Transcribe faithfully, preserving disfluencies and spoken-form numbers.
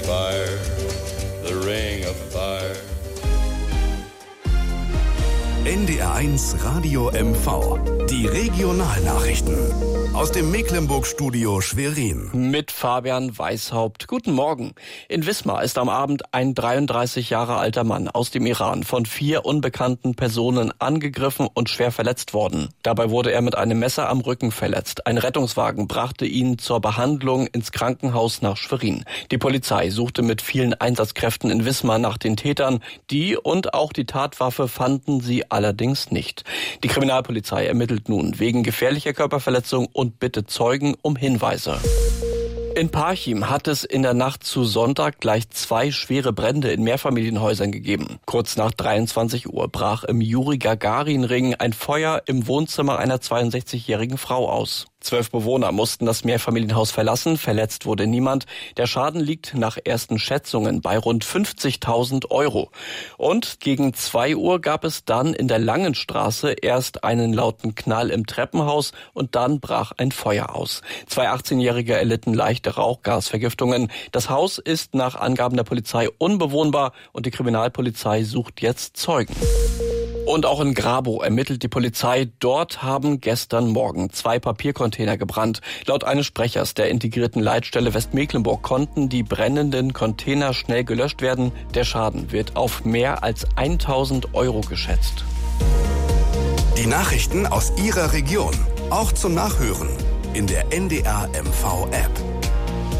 fire, the ring of fire. N D R eins Radio M V. Die Regionalnachrichten. Aus dem Mecklenburg-Studio Schwerin. Mit Fabian Weishaupt. Guten Morgen. In Wismar ist am Abend ein dreiunddreißig Jahre alter Mann aus dem Iran von vier unbekannten Personen angegriffen und schwer verletzt worden. Dabei wurde er mit einem Messer am Rücken verletzt. Ein Rettungswagen brachte ihn zur Behandlung ins Krankenhaus nach Schwerin. Die Polizei suchte mit vielen Einsatzkräften in Wismar nach den Tätern. Die und auch die Tatwaffe fanden sie allerdings nicht. Die Kriminalpolizei ermittelt nun wegen gefährlicher Körperverletzung und bittet Zeugen um Hinweise. In Parchim hat es in der Nacht zu Sonntag gleich zwei schwere Brände in Mehrfamilienhäusern gegeben. Kurz nach dreiundzwanzig Uhr brach im Juri-Gagarin-Ring ein Feuer im Wohnzimmer einer zweiundsechzigjährigen Frau aus. Zwölf Bewohner mussten das Mehrfamilienhaus verlassen, verletzt wurde niemand. Der Schaden liegt nach ersten Schätzungen bei rund fünfzigtausend Euro. Und gegen zwei Uhr gab es dann in der Langenstraße erst einen lauten Knall im Treppenhaus und dann brach ein Feuer aus. Zwei achtzehnjährige erlitten leichte Rauchgasvergiftungen. Das Haus ist nach Angaben der Polizei unbewohnbar und die Kriminalpolizei sucht jetzt Zeugen. Und auch in Grabow ermittelt die Polizei. Dort haben gestern Morgen zwei Papiercontainer gebrannt. Laut eines Sprechers der integrierten Leitstelle Westmecklenburg konnten die brennenden Container schnell gelöscht werden. Der Schaden wird auf mehr als tausend Euro geschätzt. Die Nachrichten aus Ihrer Region, auch zum Nachhören in der N D R M V App.